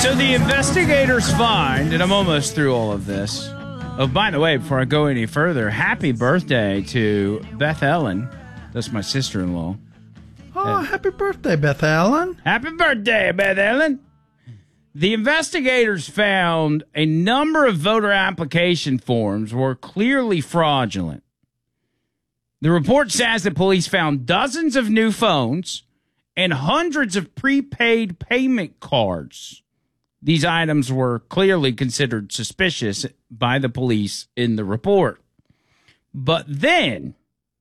So the investigators find, and I'm almost through all of this. Oh, by the way, before I go any further, happy birthday to Beth Ellen. That's my sister-in-law. Oh, happy birthday, Beth Ellen. Happy birthday, Beth Ellen. The investigators found a number of voter application forms were clearly fraudulent. The report says that police found dozens of new phones and hundreds of prepaid payment cards. These items were clearly considered suspicious by the police in the report. But then,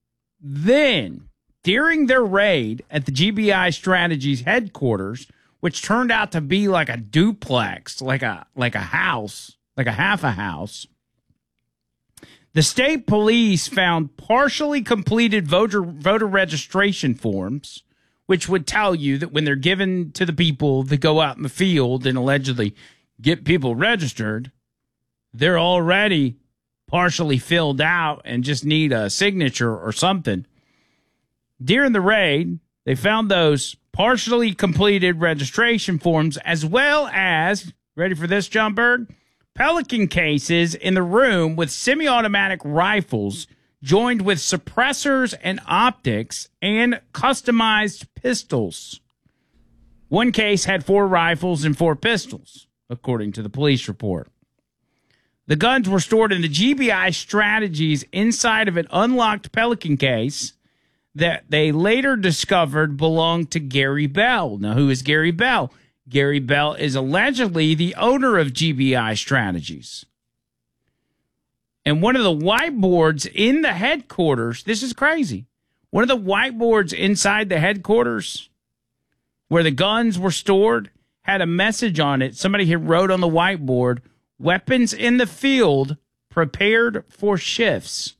during their raid at the GBI Strategies headquarters, which turned out to be like a duplex, like a house, like a half a house, the state police found partially completed voter registration forms, which would tell you that when they're given to the people that go out in the field and allegedly get people registered, they're already partially filled out and just need a signature or something. During the raid, they found those partially completed registration forms as well as, ready for this, John Bird? Pelican cases in the room with semi-automatic rifles joined with suppressors and optics and customized pistols. One case had 4 rifles and 4 pistols, according to the police report. The guns were stored in the GBI Strategies inside of an unlocked Pelican case that they later discovered belonged to Gary Bell. Now, who is Gary Bell? Gary Bell is allegedly the owner of GBI Strategies. And one of the whiteboards in the headquarters, this is crazy. One of the whiteboards inside the headquarters where the guns were stored had a message on it. Somebody had wrote on the whiteboard, "Weapons in the field, prepared for shifts."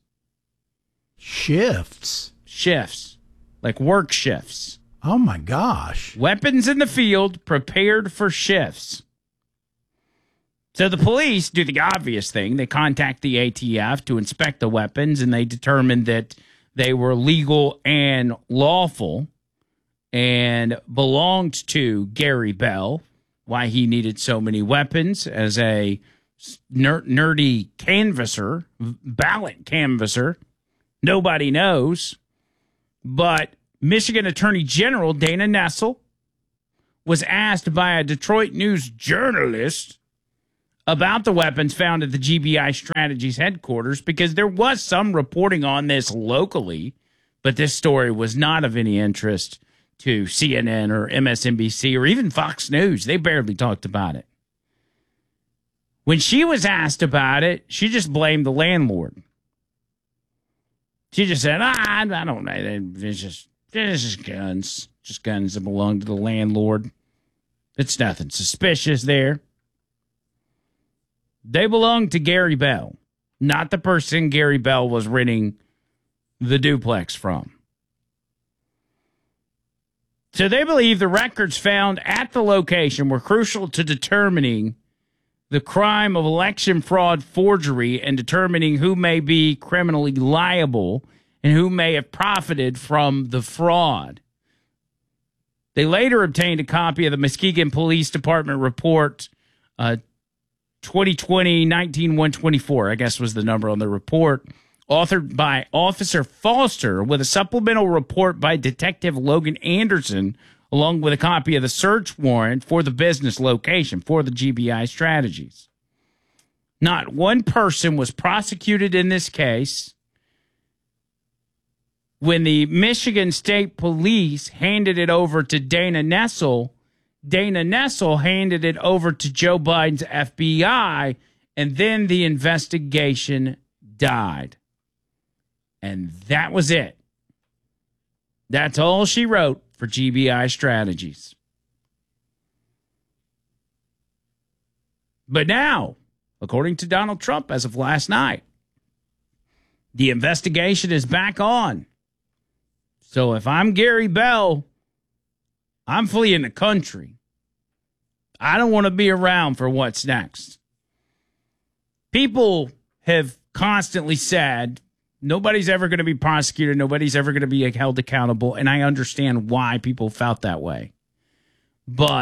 Shifts? Shifts. Like work shifts. Oh, my gosh. Weapons in the field, prepared for shifts. So the police do the obvious thing. They contact the ATF to inspect the weapons, and they determined that they were legal and lawful and belonged to Gary Bell. Why he needed so many weapons as a nerdy canvasser, ballot canvasser, nobody knows. But Michigan Attorney General Dana Nessel was asked by a Detroit News journalist about the weapons found at the GBI Strategies headquarters because there was some reporting on this locally, but this story was not of any interest to CNN or MSNBC or even Fox News. They barely talked about it. When she was asked about it, she just blamed the landlord. She just said, I don't know. It's just guns. Just guns that belong to the landlord. It's nothing suspicious there. They belong to Gary Bell, not the person Gary Bell was renting the duplex from. So they believe the records found at the location were crucial to determining the crime of election fraud forgery and determining who may be criminally liable and who may have profited from the fraud. They later obtained a copy of the Muskegon Police Department report 2020-19-124, I guess was the number on the report, authored by Officer Foster, with a supplemental report by Detective Logan Anderson, along with a copy of the search warrant for the business location for the GBI Strategies. Not one person was prosecuted in this case. When the Michigan State Police handed it over to Dana Nessel handed it over to Joe Biden's FBI, and then the investigation died. And that was it. That's all she wrote for GBI Strategies. But now, according to Donald Trump as of last night, the investigation is back on. So if I'm Gary Bell, I'm fleeing the country. I don't want to be around for what's next. People have constantly said nobody's ever going to be prosecuted. Nobody's ever going to be held accountable. And I understand why people felt that way. But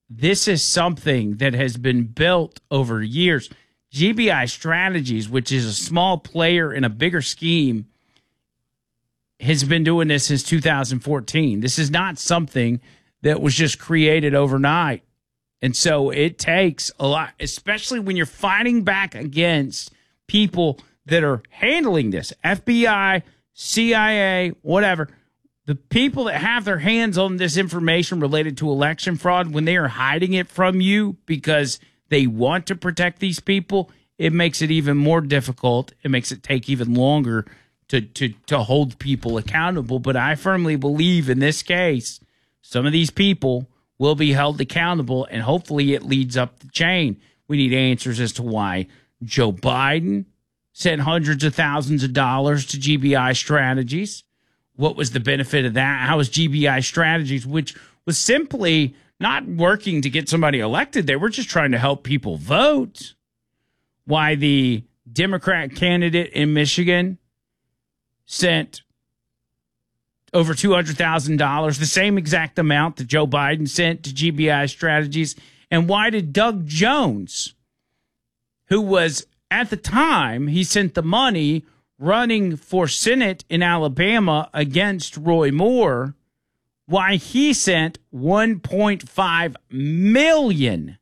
this is something that has been built over years. GBI Strategies, which is a small player in a bigger scheme, has been doing this since 2014. This is not something that was just created overnight. And so it takes a lot, especially when you're fighting back against people that are handling this, FBI, CIA, whatever. The people that have their hands on this information related to election fraud, when they are hiding it from you because they want to protect these people, it makes it even more difficult. It makes it take even longer to hold people accountable. But I firmly believe in this case, some of these people will be held accountable, and hopefully it leads up the chain. We need answers as to why Joe Biden sent hundreds of thousands of dollars to GBI Strategies. What was the benefit of that? How was GBI Strategies, which was simply not working to get somebody elected, they were just trying to help people vote, why the Democrat candidate in Michigan sent over $200,000, the same exact amount that Joe Biden sent to GBI Strategies. And why did Doug Jones, who was at the time he sent the money running for Senate in Alabama against Roy Moore, why he sent $1.5 million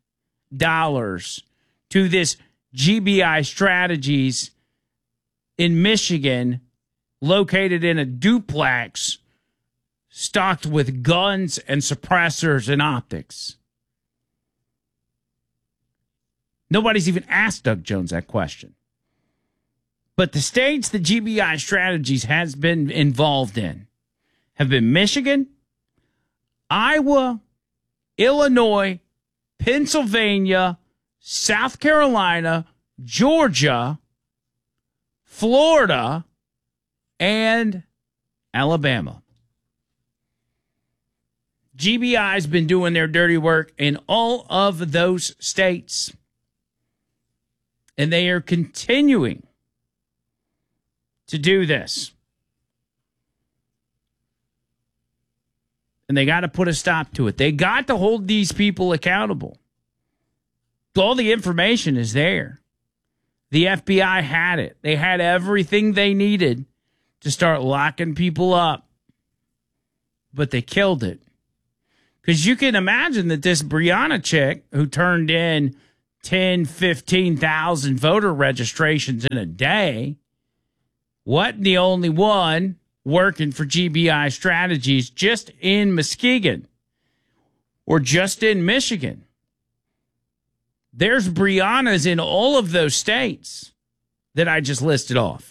to this GBI Strategies in Michigan, located in a duplex stocked with guns and suppressors and optics. Nobody's even asked Doug Jones that question. But the states that GBI Strategies has been involved in have been Michigan, Iowa, Illinois, Pennsylvania, South Carolina, Georgia, Florida, and Alabama. GBI's been doing their dirty work in all of those states. And they are continuing to do this. And they got to put a stop to it. They got to hold these people accountable. All the information is there. The FBI had it. They had everything they needed to start locking people up. But they killed it. Because you can imagine that this Brianna chick who turned in 10, 15,000 voter registrations in a day wasn't the only one working for GBI Strategies just in Muskegon or just in Michigan. There's Briannas in all of those states that I just listed off.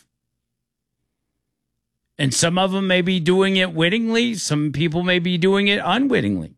And some of them may be doing it wittingly. Some people may be doing it unwittingly.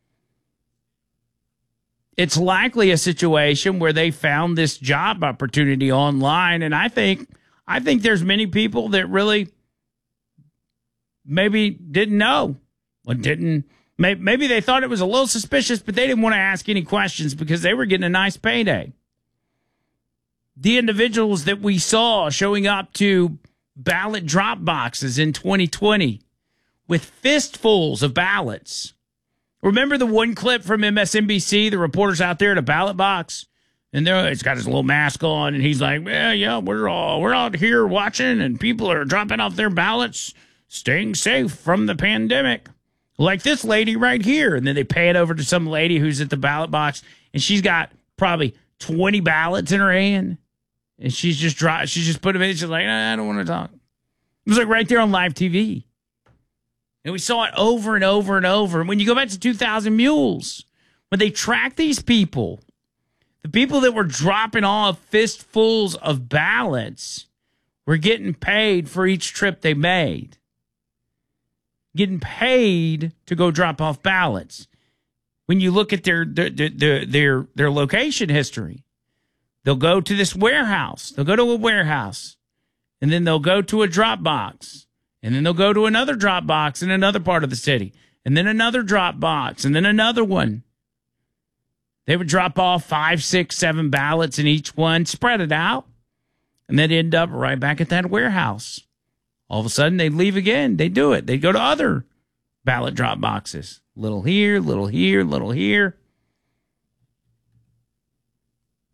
It's likely a situation where they found this job opportunity online. And I think there's many people that really maybe didn't know or maybe they thought it was a little suspicious, but they didn't want to ask any questions because they were getting a nice payday. The individuals that we saw showing up to ballot drop boxes in 2020 with fistfuls of ballots. Remember the one clip from MSNBC, the reporter's out there at a ballot box, and he's got his little mask on, and he's like, yeah, we're out here watching, and people are dropping off their ballots, staying safe from the pandemic. Like this lady right here. And then they pay it over to some lady who's at the ballot box, and she's got probably 20 ballots in her hand. And she's just put them in. She's like, I don't want to talk. It was like right there on live TV. And we saw it over and over and over. And when you go back to 2000 Mules, when they tracked these people, the people that were dropping off fistfuls of ballots were getting paid for each trip they made. Getting paid to go drop off ballots. When you look at their location history, they'll go to this warehouse. They'll go to a warehouse, and then they'll go to a drop box, and then they'll go to another drop box in another part of the city, and then another drop box, and then another one. They would drop off 5, 6, 7 ballots in each one, spread it out, and then end up right back at that warehouse. All of a sudden, they'd leave again. They'd do it. They'd go to other ballot drop boxes. Little here, little here, little here.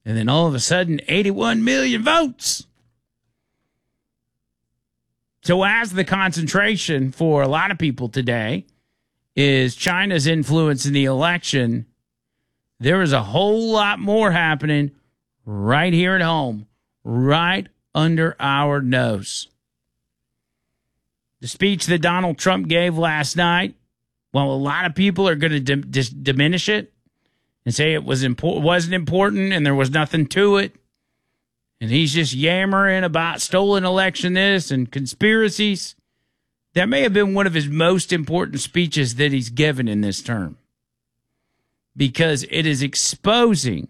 And then all of a sudden, 81 million votes. So as the concentration for a lot of people today is China's influence in the election, there is a whole lot more happening right here at home, right under our nose. The speech that Donald Trump gave last night, while a lot of people are going to diminish it and say it wasn't important and there was nothing to it, and he's just yammering about stolen election this and conspiracies, that may have been one of his most important speeches that he's given in this term, because it is exposing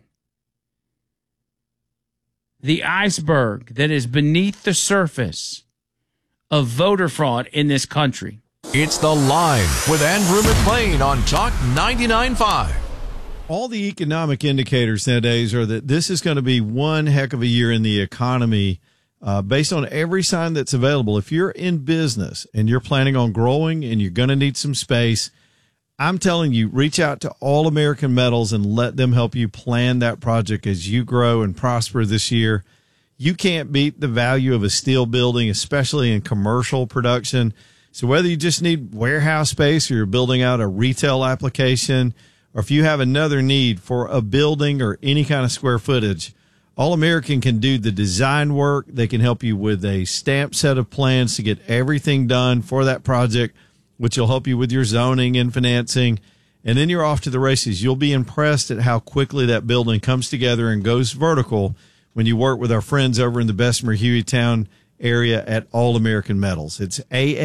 the iceberg that is beneath the surface of voter fraud in this country. It's The Line with Andrew McLean on Talk 99.5. All the economic indicators nowadays are that this is going to be one heck of a year in the economy based on every sign that's available. If you're in business and you're planning on growing and you're going to need some space, I'm telling you, reach out to All American Metals and let them help you plan that project as you grow and prosper this year. You can't beat the value of a steel building, especially in commercial production. So whether you just need warehouse space or you're building out a retail application, or if you have another need for a building or any kind of square footage, All American can do the design work. They can help you with a stamped set of plans to get everything done for that project, which will help you with your zoning and financing. And then you're off to the races. You'll be impressed at how quickly that building comes together and goes vertical when you work with our friends over in the Bessemer Hueytown area at All American Metals. It's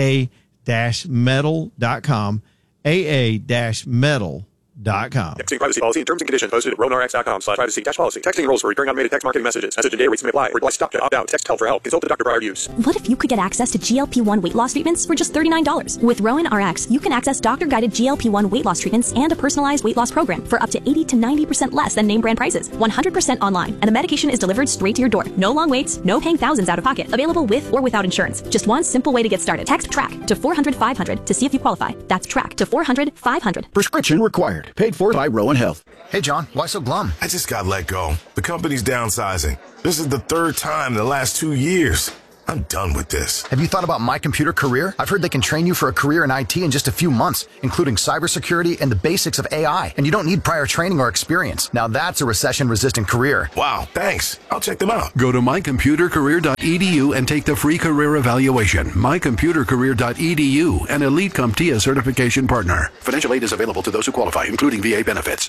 aa-metal.com, aa-metal.com. Texting privacy policy and terms and conditions posted at RowanRx.com/privacy-policy. Texting enrolls for recurring automated text marketing messages. Message and data rates may apply. Reply stop to opt out. Text help for help. Consult the doctor prior to use. What if you could get access to GLP-1 weight loss treatments for just $39? With Rowan RX, you can access doctor-guided GLP-1 weight loss treatments and a personalized weight loss program for up to 80 to 90% less than name brand prices. 100% online, and the medication is delivered straight to your door. No long waits, no paying thousands out of pocket. Available with or without insurance. Just one simple way to get started. Text TRACK to 400-500 to see if you qualify. That's TRACK to 400-500. Prescription required. Paid for by Rowan Health. Hey, John, why so glum? I just got let go. The company's downsizing. This is the third time in the last 2 years. I'm done with this. Have you thought about My Computer Career? I've heard they can train you for a career in IT in just a few months, including cybersecurity and the basics of AI. And you don't need prior training or experience. Now that's a recession-resistant career. Wow, thanks. I'll check them out. Go to mycomputercareer.edu and take the free career evaluation. mycomputercareer.edu, an Elite CompTIA certification partner. Financial aid is available to those who qualify, including VA benefits.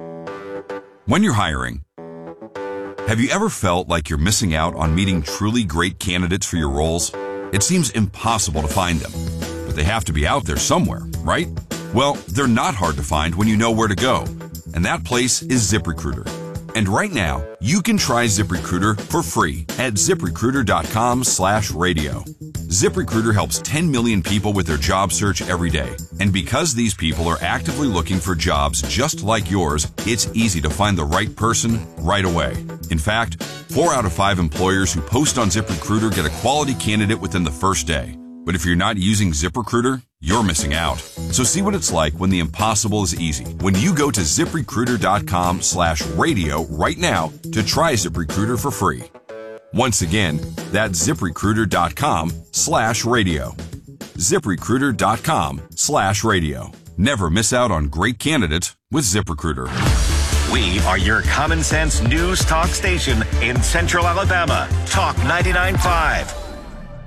When you're hiring, have you ever felt like you're missing out on meeting truly great candidates for your roles? It seems impossible to find them, but they have to be out there somewhere, right? Well, they're not hard to find when you know where to go, and that place is ZipRecruiter. And right now, you can try ZipRecruiter for free at ZipRecruiter.com/radio. ZipRecruiter helps 10 million people with their job search every day. And because these people are actively looking for jobs just like yours, it's easy to find the right person right away. In fact, 4 out of 5 employers who post on ZipRecruiter get a quality candidate within the first day. But if you're not using ZipRecruiter, you're missing out. So see what it's like when the impossible is easy. When you go to ZipRecruiter.com/radio right now to try ZipRecruiter for free. Once again, that's ZipRecruiter.com/radio. ZipRecruiter.com/radio. Never miss out on great candidates with ZipRecruiter. We are your common sense news talk station in Central Alabama. Talk 99.5.